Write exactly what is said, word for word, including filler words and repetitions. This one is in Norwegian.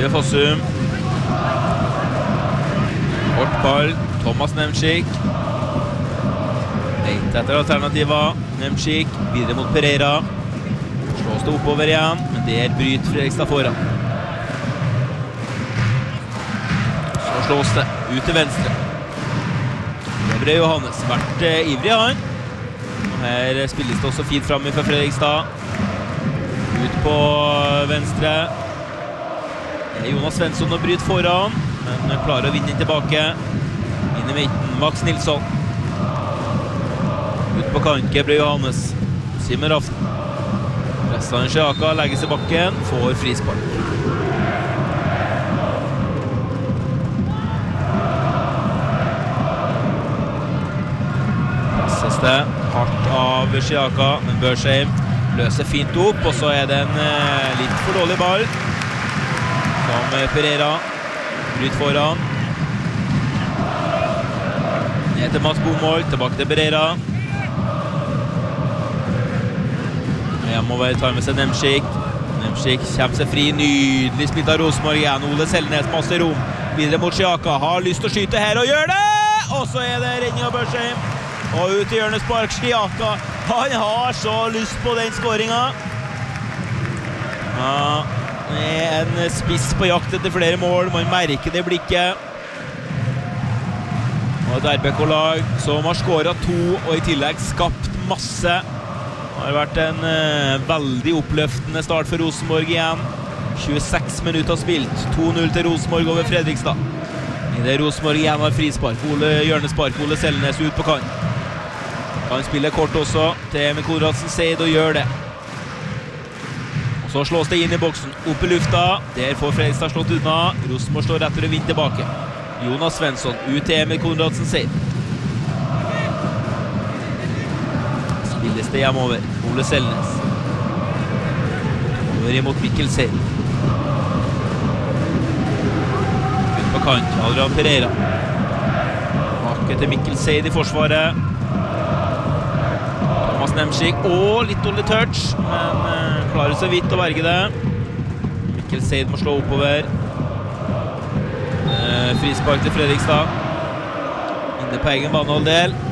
Iver Fossum. Kort ball, Thomas Nemchik. Leit etter alternativet. Nemchik videre mot Pereira. Slås det oppover igjen, men der bryter Fredrikstad foran. Så slås det ut til venstre. Lebre Johannes, vært eh, ivrig han. Her spilles det også fint frem for Fredrikstad. Ut på venstre. Det er Jonas Svensson og bryter foran, men klarer å vinne inn tilbake. Inn i midten, Max Nilsson. Ut på kant, Gebre Johannes. Simen Raften. Prestan Sjaka legger seg bakken, får frispark. Presses det hardt av Sjaka, men Børsheim løser fint opp, og så er det en eh, litt for dårlig ball. Som Pereira bryter foran. Ned til Mats Bomål, tilbake til Pereira. Hjemover tar med seg Nemchik. Nemchik kommer seg fri, nydelig spilt av Rosenborg igjen. Ole Selnes, masse rom. Videre mot Sjaka, har lyst til å skyte her og gjør det! Og så er det redning av Børsheim. Og ut i hjørnespark, Sjaka. Han har så lyst på den skåringen. Ja, det er en spiss på jakt etter flere mål. Man merker det blikket. Og et R B K-lag som har skåret to, og i tillegg skapt masse. Det har vært en uh, veldig oppløftende start for Rosenborg igjen. tjueseks minutter spilt. to null til Rosenborg over Fredrikstad. I det Rosenborg igjen har frispark. Ole hjørnespark, Ole Selnes ut på kant. Han spiller kort også til Emil Konradsen Seid og gjør det. Og så slås det inn i boksen. Opp i lufta. Der får Fredrikstad slått unna. Rosenborg står etter å vinne tilbake. Jonas Svensson ut til Emil Konradsen Seid. Spilles det hjemover. Ole Selnes. Over imot Mikkel Seid. Ut på kant. Adrian Pereira. Bakke til Mikkel Seid i forsvaret. Thomas Nemchik. Åh, litt dårlig touch, men uh, klarer så vidt å verge det. Mikkel Seid må slå oppover. Uh, frispark til Fredrikstad. Inne på egen banehalvdel.